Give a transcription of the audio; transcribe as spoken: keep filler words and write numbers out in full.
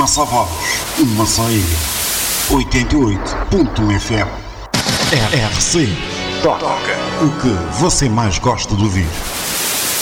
só voz, uma só ilha. oitenta e oito ponto um F M. R C. Toca o que você mais gosta de ouvir.